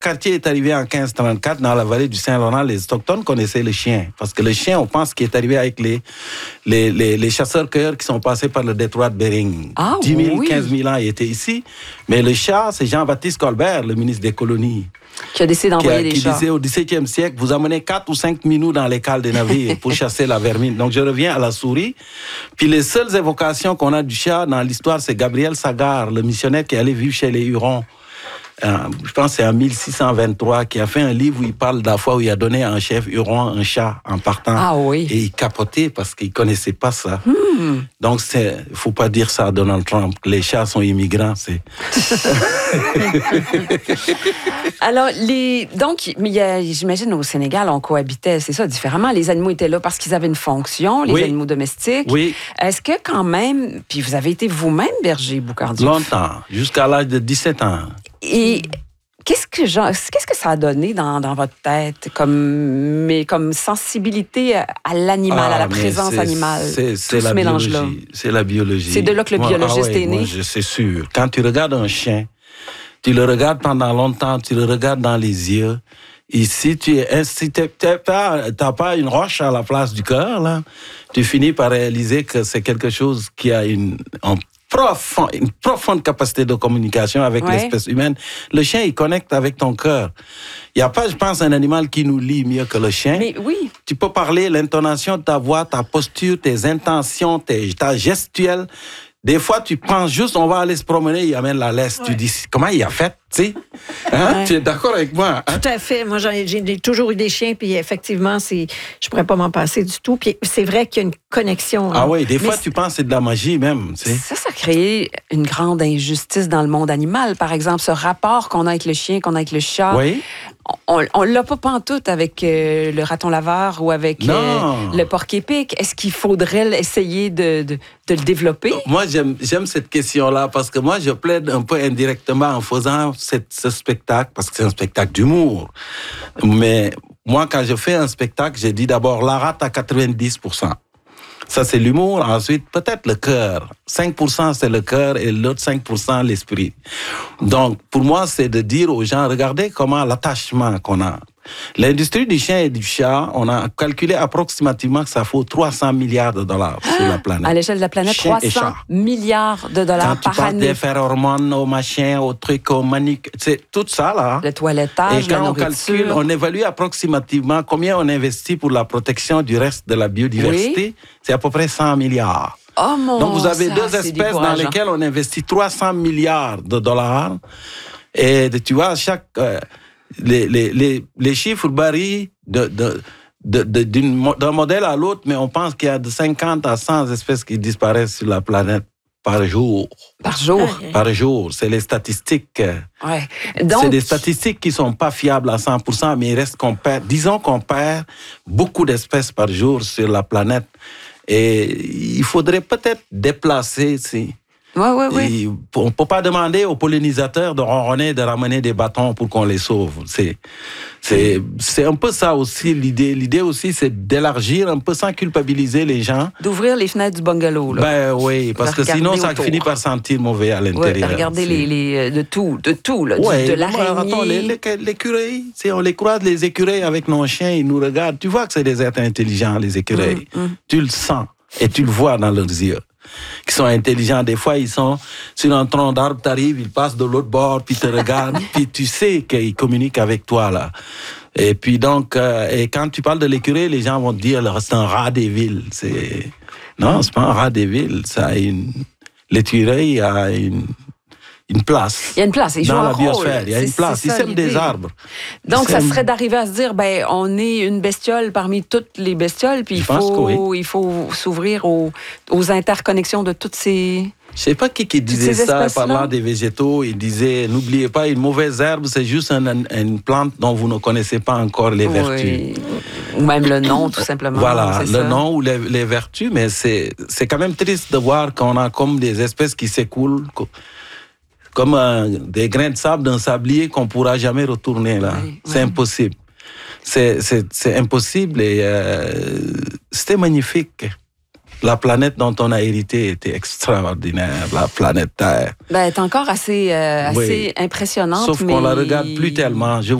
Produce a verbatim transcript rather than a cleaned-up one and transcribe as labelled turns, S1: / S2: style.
S1: quartier est arrivé en quinze trente-quatre dans la vallée du Saint-Laurent, les autochtones connaissaient le chien. Parce que le chien, on pense qu'il est arrivé avec les, les, les, les chasseurs-cueilleurs qui sont passés par le détroit de Bering.
S2: Ah,
S1: dix mille,
S2: oui.
S1: quinze mille ans, il était ici. Mais le chat, c'est Jean-Baptiste Colbert, le ministre des colonies.
S2: Qui a décidé d'envoyer des
S1: qui
S2: chats.
S1: disait au dix-septième siècle, vous amenez quatre ou cinq minous dans les cales des navires pour chasser la vermine. Donc je reviens à la souris. Puis les seules évocations qu'on a du chat dans l'histoire, c'est Gabriel Sagard, le missionnaire qui allait vivre chez les Hurons. Euh, je pense que c'est en mille six cent vingt-trois, qui a fait un livre où il parle de la fois où il a donné à un chef huron un chat en partant.
S2: Ah oui.
S1: Et il capotait parce qu'il ne connaissait pas ça.
S2: Hmm.
S1: Donc, il ne faut pas dire ça à Donald Trump, que les chats sont immigrants. C'est...
S2: Alors, les... donc, mais il y a, j'imagine au Sénégal, on cohabitait, c'est ça, différemment. Les animaux étaient là parce qu'ils avaient une fonction, les
S1: oui.
S2: animaux domestiques.
S1: Oui.
S2: Est-ce que quand même, puis vous avez été vous-même berger, Boucard Diouf?
S1: Longtemps, jusqu'à l'âge de dix-sept ans.
S2: Et qu'est-ce que, genre, qu'est-ce que ça a donné dans, dans votre tête comme, mais comme sensibilité à l'animal, ah, à la présence
S1: c'est,
S2: animale?
S1: C'est, c'est
S2: tout
S1: la
S2: ce mélange-là.
S1: biologie. C'est la biologie.
S2: C'est de là que le
S1: moi,
S2: biologiste
S1: ah ouais,
S2: est né?
S1: Moi, je, c'est sûr. Quand tu regardes un chien, tu le regardes pendant longtemps, tu le regardes dans les yeux. Et si tu es, si t'es, t'es pas, t'as pas une roche à la place du cœur, là, tu finis par réaliser que c'est quelque chose qui a une, un profond, une profonde capacité de communication avec ouais. l'espèce humaine. Le chien, il connecte avec ton cœur. Il n'y a pas, je pense, un animal qui nous lie mieux que le chien.
S2: Mais oui.
S1: Tu peux parler, l'intonation de ta voix, ta posture, tes intentions, tes, ta gestuelle. Des fois, tu penses juste, on va aller se promener, il amène la laisse. Ouais. Tu dis, comment il a fait, tu sais? Hein? Ouais. Tu es d'accord avec moi? Hein?
S3: Tout à fait. Moi, j'ai, j'ai toujours eu des chiens, puis effectivement, c'est, je pourrais pas m'en passer du tout. Puis c'est vrai qu'il y a une connexion.
S1: Ah oui, des
S2: Mais
S1: fois, tu penses que c'est de la magie même. Tu sais?
S2: Ça, ça a créé une grande injustice dans le monde animal. Par exemple, ce rapport qu'on a avec le chien, qu'on a avec le chat.
S1: Oui.
S2: On, on l'a pas pantoute avec euh, le raton laveur ou avec euh, le porc-épic. Est-ce qu'il faudrait essayer de, de, de le développer?
S1: Moi, j'aime, j'aime cette question-là parce que moi, je plaide un peu indirectement en faisant cette, ce spectacle, parce que c'est un spectacle d'humour. Mais moi, quand je fais un spectacle, je dis d'abord la rate à quatre-vingt-dix pour cent. Ça, c'est l'humour. Ensuite, peut-être le cœur. cinq pour cent, c'est le cœur et l'autre cinq pour cent, l'esprit. Donc, pour moi, c'est de dire aux gens, regardez comment l'attachement qu'on a. L'industrie du chien et du chat, on a calculé approximativement que ça faut trois cents milliards de dollars ah, sur la planète.
S2: À l'échelle de la planète,
S1: chien
S2: trois cents milliards de dollars
S1: Quand
S2: par année.
S1: Quand tu parles des phéromones, aux machins, aux trucs, aux manucs, c'est tout ça, là.
S2: Le toilettage,
S1: et quand
S2: la
S1: on calcule, on évalue approximativement combien on investit pour la protection du reste de la biodiversité. Oui. C'est à peu près cent milliards.
S2: Oh mon
S1: Donc, vous avez
S2: ça,
S1: deux espèces dans lesquelles on investit trois cents milliards de dollars. Et tu vois, chaque... Euh, Les, les, les, les chiffres varient de, de, de, de, d'une, d'un modèle à l'autre, mais on pense qu'il y a de cinquante à cent espèces qui disparaissent sur la planète par jour.
S2: Par jour?
S1: Par jour. C'est les statistiques.
S2: Ouais. Donc...
S1: C'est des statistiques qui ne sont pas fiables à cent pour cent, mais il reste qu'on perd. Disons qu'on perd beaucoup d'espèces par jour sur la planète. Et il faudrait peut-être déplacer... Si,
S2: Oui, oui, oui.
S1: On ne peut pas demander aux pollinisateurs de ronronner, de ramener des bâtons pour qu'on les sauve. C'est, c'est, c'est un peu ça aussi l'idée. L'idée aussi, c'est d'élargir un peu sans culpabiliser les gens.
S2: D'ouvrir les fenêtres du bungalow, là.
S1: Ben oui, parce que sinon, ça
S2: autour.
S1: finit par sentir mauvais à l'intérieur.
S2: Oui, regardez les, les, de tout, de tout, là,
S1: ouais,
S2: de, de l'araignée.
S1: Attends, les, les, l'écureuil, on les croise, les écureuils avec nos chiens, ils nous regardent. Tu vois que c'est des êtres intelligents, les écureuils. Mm, mm. Tu le sens et tu le vois dans leurs yeux. Qui sont intelligents. Des fois, ils sont sur un tronc d'arbre, t'arrives, ils passent de l'autre bord, puis te regardent, puis tu sais qu'ils communiquent avec toi, là. Et puis donc, euh, et quand tu parles de l'écureuil, les gens vont te dire, c'est un rat des villes. C'est... Non, c'est pas un rat des villes. Ça a une... L'écureuil a une... une place.
S2: Il y a une place. Il joue
S1: dans
S2: un
S1: la
S2: rôle.
S1: biosphère. Il y a une place. Il sème des arbres.
S2: Donc,
S1: ça
S2: serait d'arriver à se dire, ben, on est une bestiole parmi toutes les bestioles, puis il faut, oui. il faut s'ouvrir aux, aux interconnexions de toutes ces...
S1: Je ne sais pas qui, qui disait ça, parlant des végétaux. Il disait, n'oubliez pas, une mauvaise herbe, c'est juste un, un, une plante dont vous ne connaissez pas encore les
S2: oui.
S1: vertus.
S2: Ou même le nom, tout simplement.
S1: Voilà,
S2: c'est
S1: le
S2: ça.
S1: nom ou les, les vertus, mais c'est, c'est quand même triste de voir qu'on a comme des espèces qui s'écoulent, comme euh, des grains de sable d'un sablier qu'on ne pourra jamais retourner là. Oui, c'est oui. impossible. C'est, c'est, c'est impossible et euh, c'était magnifique. la planète dont on a hérité était extraordinaire, la planète Terre.
S2: Ben, elle est encore assez, euh, assez
S1: oui.
S2: impressionnante.
S1: Sauf
S2: mais...
S1: qu'on la regarde plus tellement. Je